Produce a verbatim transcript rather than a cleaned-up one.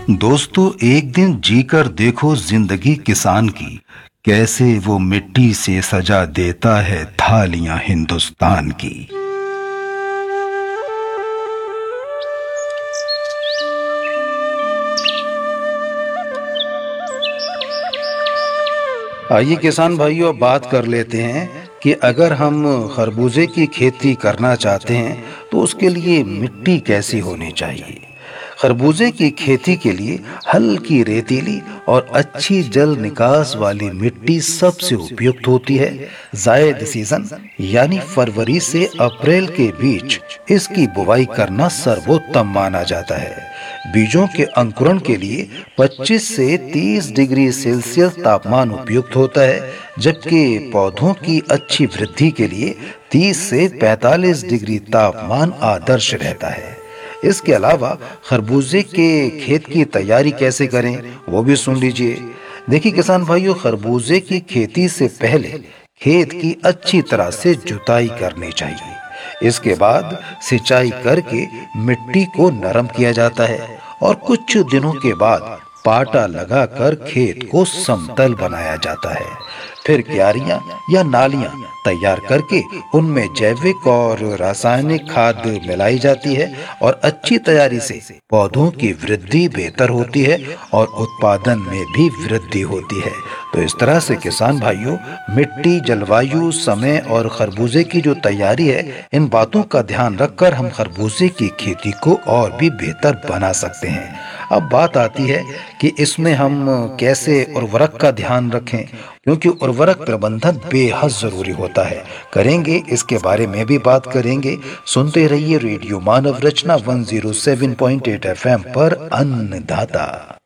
दोस्तों, एक दिन जीकर देखो जिंदगी किसान की, कैसे वो मिट्टी से सजा देता है थालियां हिंदुस्तान की। आइए किसान भाइयों, अब बात कर लेते हैं कि अगर हम खरबूजे की खेती करना चाहते हैं तो उसके लिए मिट्टी कैसी होनी चाहिए। खरबूजे की खेती के लिए हल्की रेतीली और अच्छी जल निकास वाली मिट्टी सबसे उपयुक्त होती है। जायद सीजन यानी फरवरी से अप्रैल के बीच इसकी बुवाई करना सर्वोत्तम माना जाता है। बीजों के अंकुरण के लिए पच्चीस से तीस डिग्री सेल्सियस तापमान उपयुक्त होता है, जबकि पौधों की अच्छी वृद्धि के लिए तीस से पैंतालीस डिग्री तापमान आदर्श रहता है। इसके अलावा खरबूजे के खेत की तैयारी कैसे करें वो भी सुन लीजिए। देखिए किसान भाइयों, खरबूजे की खेती से पहले खेत की अच्छी तरह से जुताई करनी चाहिए। इसके बाद सिंचाई करके मिट्टी को नरम किया जाता है और कुछ दिनों के बाद पाटा लगाकर खेत को समतल बनाया जाता है। फिर क्यारियां या नालियां तैयार करके उनमें जैविक और रासायनिक खाद मिलाई जाती है और अच्छी तैयारी से पौधों की वृद्धि बेहतर होती है और उत्पादन में भी वृद्धि होती है। तो इस तरह से किसान भाइयों, मिट्टी, जलवायु, समय और खरबूजे की जो तैयारी है, इन बातों का ध्यान रखकर हम खरबूजे की खेती को और भी बेहतर बना सकते हैं। अब बात आती है कि इसमें हम कैसे उर्वरक का ध्यान रखें, क्योंकि उर्वरक प्रबंधन बेहद जरूरी होता है। करेंगे, इसके बारे में भी बात करेंगे। सुनते रहिए रेडियो मानव रचना एक सौ सात पॉइंट आठ एफ एम पर अन्नदाता।